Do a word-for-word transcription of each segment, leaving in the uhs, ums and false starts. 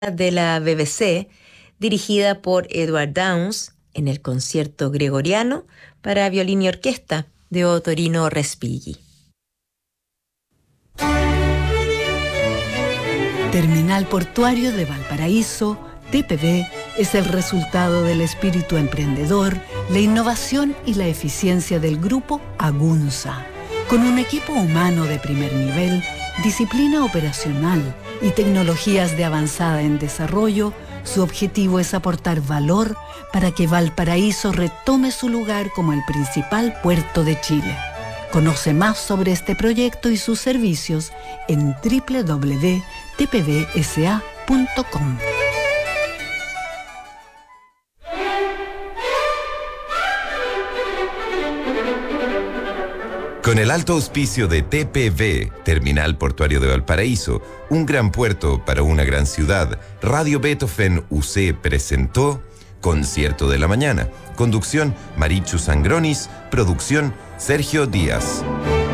de la B B C, dirigida por Edward Downes, en el concierto gregoriano para violín y orquesta de Ottorino Respighi. Terminal Portuario de Valparaíso, T P V, es el resultado del espíritu emprendedor, la innovación y la eficiencia del grupo Agunza. Con un equipo humano de primer nivel, disciplina operacional y tecnologías de avanzada en desarrollo, su objetivo es aportar valor para que Valparaíso retome su lugar como el principal puerto de Chile. Conoce más sobre este proyecto y sus servicios en doble u doble u doble u punto t p v s a punto com. Con el alto auspicio de T P V, Terminal Portuario de Valparaíso, un gran puerto para una gran ciudad, Radio Beethoven U C presentó Concierto de la Mañana. Conducción, Marichu Sangronis. Producción, Sergio Díaz.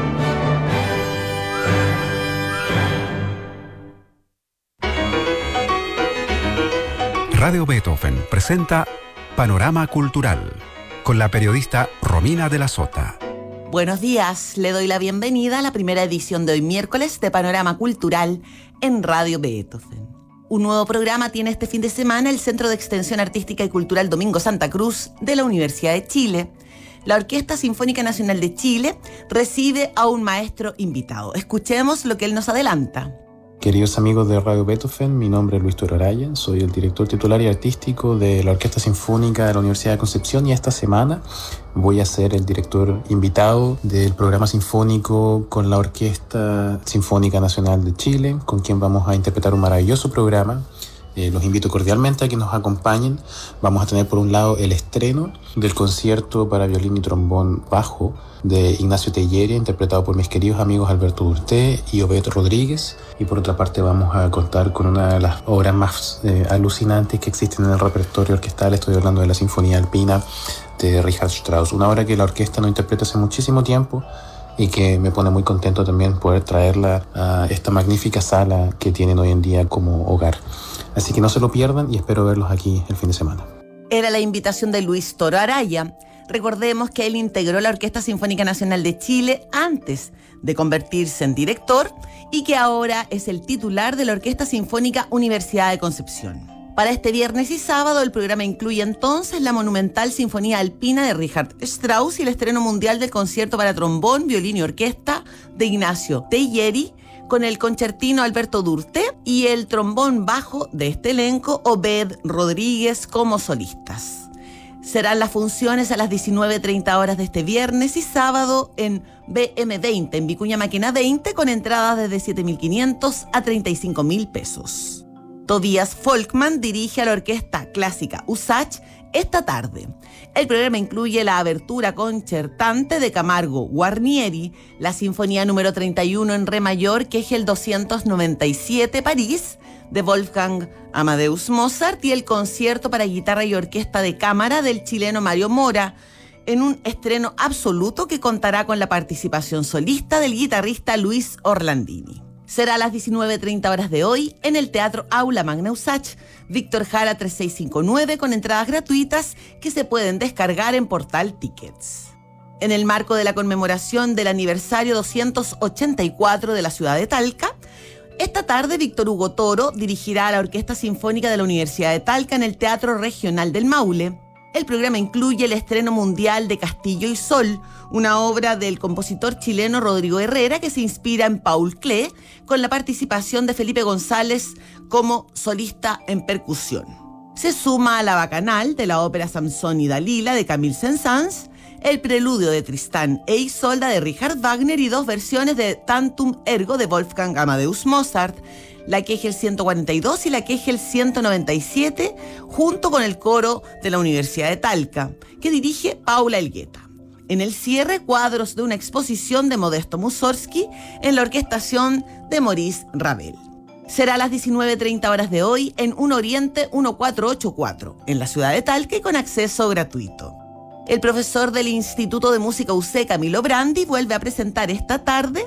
Radio Beethoven presenta Panorama Cultural con la periodista Romina de la Sota. Buenos días, le doy la bienvenida a la primera edición de hoy miércoles de Panorama Cultural en Radio Beethoven. Un nuevo programa tiene este fin de semana el Centro de Extensión Artística y Cultural Domingo Santa Cruz de la Universidad de Chile. La Orquesta Sinfónica Nacional de Chile recibe a un maestro invitado. Escuchemos lo que él nos adelanta. Queridos amigos de Radio Beethoven, mi nombre es Luis Toro Araya, soy el director titular y artístico de la Orquesta Sinfónica de la Universidad de Concepción y esta semana voy a ser el director invitado del programa sinfónico con la Orquesta Sinfónica Nacional de Chile, con quien vamos a interpretar un maravilloso programa. Eh, los invito cordialmente a que nos acompañen. Vamos a tener por un lado el estreno del concierto para violín y trombón bajo de Ignacio Telleria, interpretado por mis queridos amigos Alberto Durté y Obed Rodríguez. Y por otra parte vamos a contar con una de las obras más eh, alucinantes que existen en el repertorio orquestal. Estoy hablando de la Sinfonía Alpina de Richard Strauss, una obra que la orquesta no interpreta hace muchísimo tiempo y que me pone muy contento también poder traerla a esta magnífica sala que tienen hoy en día como hogar. Así que no se lo pierdan y espero verlos aquí el fin de semana. Era la invitación de Luis Toro Araya. Recordemos que él integró la Orquesta Sinfónica Nacional de Chile antes de convertirse en director y que ahora es el titular de la Orquesta Sinfónica Universidad de Concepción. Para este viernes y sábado el programa incluye entonces la monumental Sinfonía Alpina de Richard Strauss y el estreno mundial del concierto para trombón, violín y orquesta de Ignacio Tellieri, con el concertino Alberto Durté y el trombón bajo de este elenco Obed Rodríguez como solistas. Serán las funciones a las diecinueve treinta horas de este viernes y sábado en B M veinte, en Vicuña Maquena veinte, con entradas desde siete mil quinientos a treinta y cinco mil pesos. Tobias Folkman dirige a la Orquesta Clásica U S A C esta tarde. El programa incluye la abertura concertante de Camargo Guarnieri, la Sinfonía número treinta y uno en Re mayor, Kegel doscientos noventa y siete París, de Wolfgang Amadeus Mozart, y el concierto para guitarra y orquesta de cámara del chileno Mario Mora, en un estreno absoluto que contará con la participación solista del guitarrista Luis Orlandini. Será a las diecinueve treinta horas de hoy en el Teatro Aula Magna U S A C, Víctor Jara treinta y seis cincuenta y nueve, con entradas gratuitas que se pueden descargar en Portal Tickets. En el marco de la conmemoración del aniversario doscientos ochenta y cuatro de la ciudad de Talca, esta tarde Víctor Hugo Toro dirigirá a la Orquesta Sinfónica de la Universidad de Talca en el Teatro Regional del Maule. El programa incluye el estreno mundial de Castillo y Sol, una obra del compositor chileno Rodrigo Herrera que se inspira en Paul Klee, con la participación de Felipe González como solista en percusión. Se suma a la Bacanal de la ópera Samson y Dalila de Camille Saint-Saëns, el preludio de Tristán e Isolda de Richard Wagner y dos versiones de Tantum Ergo de Wolfgang Amadeus Mozart, la Kegel ciento cuarenta y dos y la Kegel ciento noventa y siete, junto con el coro de la Universidad de Talca, que dirige Paula Elgueta. En el cierre, cuadros de una exposición de Modesto Mussorgsky en la orquestación de Maurice Ravel. Será a las diecinueve treinta horas de hoy en Un Oriente catorce ochenta y cuatro, en la ciudad de Talca y con acceso gratuito. El profesor del Instituto de Música U C, Camilo Brandi, vuelve a presentar esta tarde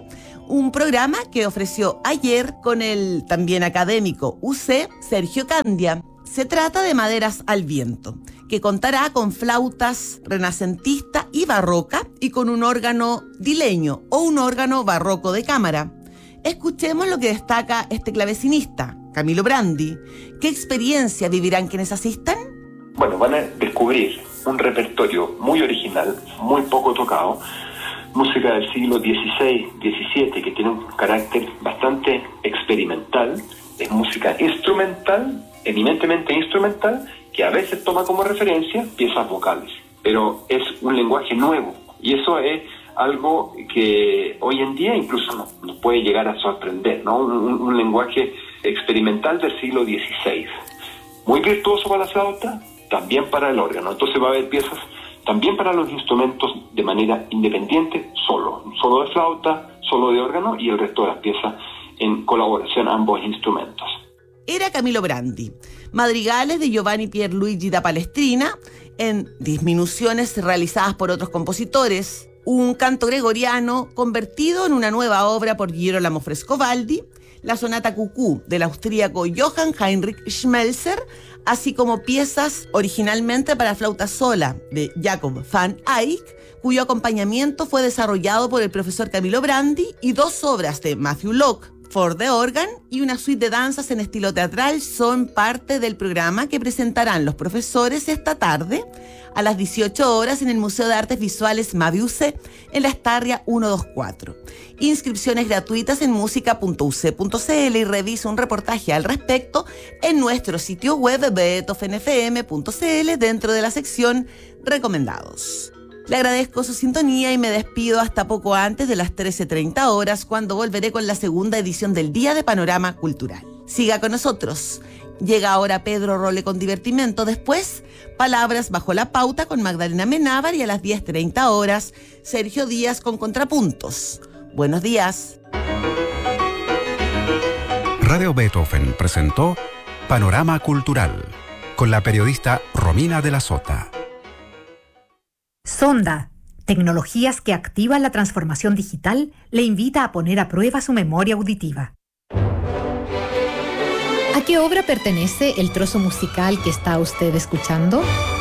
un programa que ofreció ayer con el también académico U C Sergio Candia. Se trata de Maderas al Viento, que contará con flautas renacentista y barroca y con un órgano dileño o un órgano barroco de cámara. Escuchemos lo que destaca este clavecinista, Camilo Brandi. ¿Qué experiencia vivirán quienes asistan? Bueno, van a descubrir un repertorio muy original, muy poco tocado, música del siglo dieciséis, diecisiete, que tiene un carácter bastante experimental, es música instrumental, eminentemente instrumental, que a veces toma como referencia piezas vocales, pero es un lenguaje nuevo, y eso es algo que hoy en día incluso nos, nos puede llegar a sorprender, ¿no? Un, un, un lenguaje experimental del siglo dieciséis, muy virtuoso para la flauta, también para el órgano. Entonces va a haber piezas también para los instrumentos de manera independiente, solo, solo de flauta, solo de órgano, y el resto de las piezas en colaboración ambos instrumentos. Era Camilo Brandi. Madrigales de Giovanni Pierluigi da Palestrina, en disminuciones realizadas por otros compositores, un canto gregoriano convertido en una nueva obra por Girolamo Frescobaldi, la sonata Cucú del austríaco Johann Heinrich Schmelzer, así como piezas originalmente para flauta sola de Jacob van Eyck, cuyo acompañamiento fue desarrollado por el profesor Camilo Brandi, y dos obras de Matthew Locke, For the Organ, y una suite de danzas en estilo teatral son parte del programa que presentarán los profesores esta tarde a las dieciocho horas en el Museo de Artes Visuales Maviuse en la Estarria ciento veinticuatro. Inscripciones gratuitas en música punto u c punto c l y revisa un reportaje al respecto en nuestro sitio web beethoven f m punto c l dentro de la sección Recomendados. Le agradezco su sintonía y me despido hasta poco antes de las trece treinta horas, cuando volveré con la segunda edición del Día de Panorama Cultural. Siga con nosotros. Llega ahora Pedro Role con Divertimento. Después, Palabras bajo la pauta con Magdalena Menábar, y a las diez treinta horas, Sergio Díaz con Contrapuntos. Buenos días. Radio Beethoven presentó Panorama Cultural con la periodista Romina de la Sota. Sonda, tecnologías que activan la transformación digital, le invita a poner a prueba su memoria auditiva. ¿A qué obra pertenece el trozo musical que está usted escuchando?